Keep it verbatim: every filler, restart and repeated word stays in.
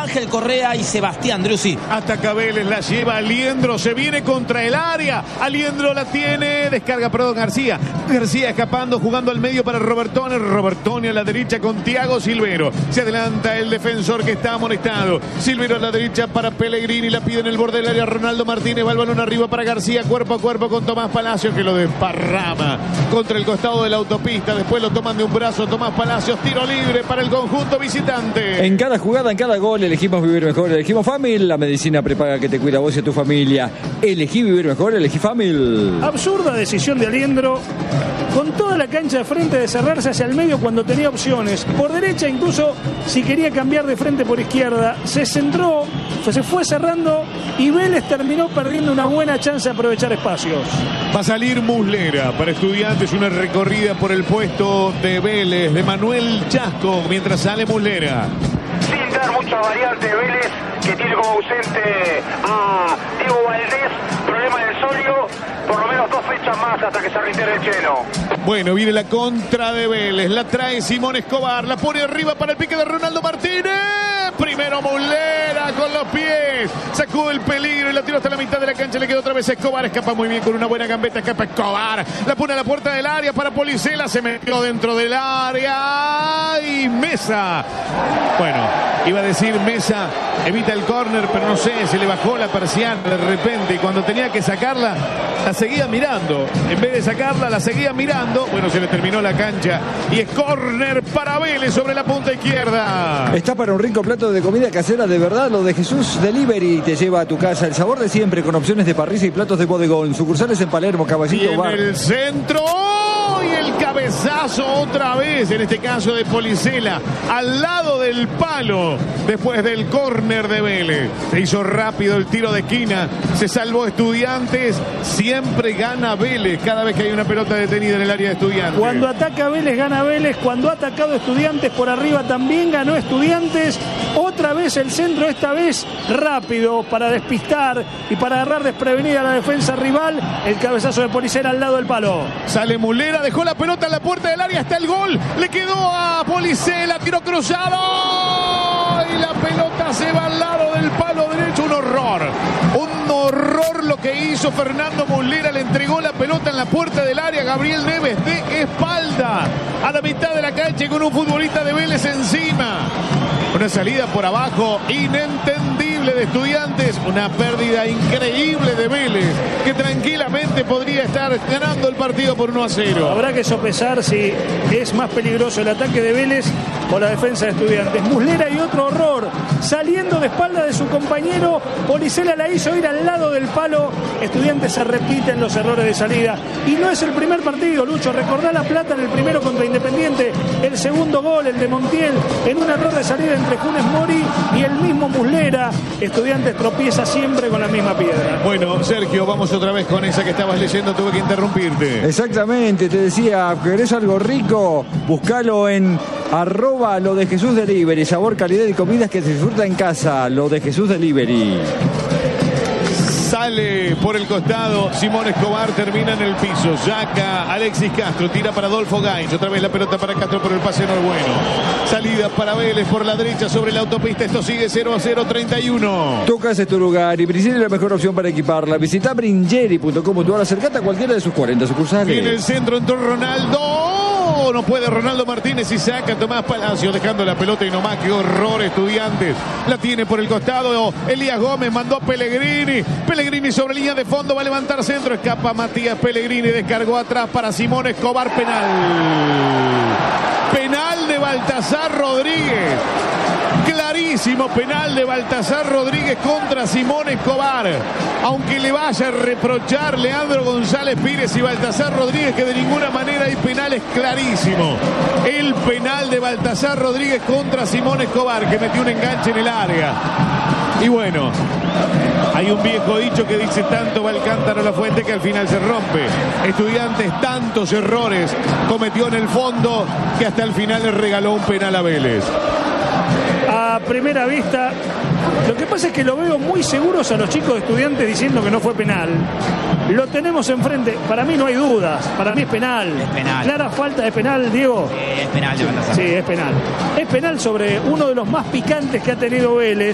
Ángel Correa y Sebastián Driussi. Ataca Vélez, la lleva Aliendro, se viene contra el área. Aliendro la tiene, descarga, perdón, García. García escapando, jugando al medio para Robertone. Robertone a la derecha con Thiago Silvero. Se adelanta el defensor que está amonestado. Silvero a la derecha para Pellegrini, la pide en el borde del área Ronaldo Martínez. Va el balón arriba para García, cuerpo a cuerpo con Tomás Palacios, que lo desparrama contra el costado de la autopista. Después lo toman de un brazo Tomás Palacios. Tiro libre para el conjunto visitante. En cada jugada, en cada gol, elegimos vivir mejor. Elegimos Famil, la medicina prepaga que te cuida a vos y a tu familia. Elegí vivir mejor, elegí Famil. Absurda decisión de Aliendro, con toda la cancha de frente, de cerrarse hacia el medio cuando tenía opciones. Por derecha, incluso si quería cambiar de frente por izquierda. Se centró, se fue cerrando y Vélez terminó perdiendo una buena chance de aprovechar espacios. Va a salir Muslera para Estudiantes, una recorrida por el puesto de Vélez, de Manuel Chasco, mientras sale Muslera. Sin dar muchas variantes, Vélez, que tiene como ausente a Diego Valdés, problema del Solio, por lo menos dos fechas más hasta que se reitere el Cheno. Bueno, viene la contra de Vélez, la trae Simón Escobar, la pone arriba para el pique de Ronaldo Martínez. Primero Muslera con los pies, sacó el peligro y la tiró hasta la mitad de la cancha, le quedó otra vez a Escobar, escapa muy bien con una buena gambeta, escapa Escobar, la pone a la puerta del área para Policela, se metió dentro del área y Mesa. Bueno, iba a decir Mesa, evita el córner, pero no sé, se le bajó la persiana de repente y cuando tenía que sacarla, la seguía mirando. En vez de sacarla, la seguía mirando. Bueno, se le terminó la cancha y es córner para Vélez sobre la punta izquierda. Está para un rico plato de comida casera de verdad. Lo de Jesús Delivery te lleva a tu casa. El sabor de siempre con opciones de parrilla y platos de bodegón. Sucursales en Palermo, Caballito, y en Bar. el centro y el cabezazo otra vez, en este caso de Policela, al lado del palo, después del córner de Vélez. Se hizo rápido el tiro de esquina, se salvó Estudiantes, siempre gana Vélez cada vez que hay una pelota detenida en el área de Estudiantes. Cuando ataca Vélez, gana Vélez. Cuando ha atacado Estudiantes por arriba, también ganó Estudiantes. Otra vez el centro, esta vez rápido para despistar y para agarrar desprevenida a la defensa rival. El cabezazo de Policela al lado del palo. Sale Muslera, dejó la pelota en la puerta del área, está el gol, le quedó a Policela, tiro cruzado y la pelota se va al lado del palo derecho. Un horror, un horror lo que hizo Fernando Muslera, le entregó la pelota en la puerta del área a Gabriel Neves de espalda a la mitad de la cancha con un futbolista de Vélez encima. Una salida por abajo inentendible de Estudiantes, una pérdida increíble de Vélez, que tranquilamente podría estar ganando el partido por uno a cero. Habrá que sopesar si es más peligroso el ataque de Vélez o la defensa de Estudiantes. Muslera y otro horror, saliendo de espalda de su compañero, Policela la hizo ir al lado del palo. Estudiantes se repiten los errores de salida. Y no es el primer partido, Lucho, recordá La Plata en el primero contra Independiente, el segundo gol, el de Montiel, en un error de salida entre Funes Mori y el mismo Muslera. Estudiantes tropieza siempre con la misma piedra. Bueno, Sergio, vamos otra vez con esa que estabas leyendo, tuve que interrumpirte. Exactamente, te decía, ¿querés algo rico? Buscalo en arroba lo de Jesús Delivery. Sabor, calidad y comidas que se disfruta en casa. Lo de Jesús Delivery. Sale por el costado Simón Escobar, termina en el piso. Saca Alexis Castro, tira para Adolfo Gainz. Otra vez la pelota para Castro, pero el pase no es bueno. Salida para Vélez por la derecha sobre la autopista. Esto sigue cero a cero, treinta y uno. Tu casa es tu lugar y Bringeri es la mejor opción para equiparla. Visita bringeri punto com punto ar, acercate a cualquiera de sus cuarenta sucursales. Viene el centro, entró Ronaldo. No puede Ronaldo Martínez y saca Tomás Palacio, dejando la pelota y nomás. Qué horror, Estudiantes. La tiene por el costado Elías Gómez, mandó a Pellegrini. Pellegrini sobre línea de fondo, va a levantar centro. Escapa Matías Pellegrini, descargó atrás para Simón Escobar. Penal. Penal de Baltasar Rodríguez. Clarísimo penal de Baltasar Rodríguez contra Simón Escobar. Aunque le vaya a reprochar Leandro González Pires y Baltasar Rodríguez que de ninguna manera hay penal, es clarísimo. El penal de Baltasar Rodríguez contra Simón Escobar, que metió un enganche en el área. Y bueno, hay un viejo dicho que dice: tanto va el cántaro a la fuente que al final se rompe. Estudiantes tantos errores cometió en el fondo que hasta el final le regaló un penal a Vélez. A primera vista, lo que pasa es que lo veo muy seguros a los chicos de Estudiantes diciendo que no fue penal. Lo tenemos enfrente, para mí no hay dudas, para mí es penal. Es penal. Clara falta de penal, Diego. Sí, es penal. Sí, sí, es penal. Es penal sobre uno de los más picantes que ha tenido Vélez.